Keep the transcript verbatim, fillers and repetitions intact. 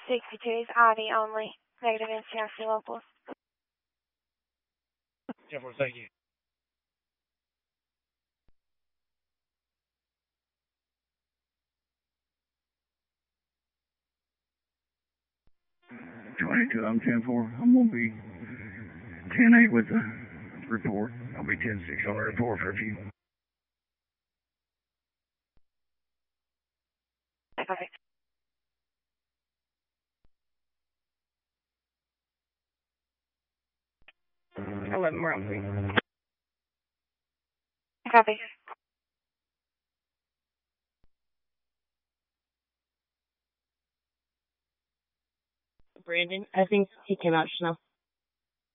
sixty-two is Audi only. Negative N C R C locals. ten four, thank you. twenty-two, I'm ten four. I'm going to be ten eight with the report. I'll be ten six on the report for a few. Copy. eleven, we're on three. Copy. Brandon, I think he came out just now.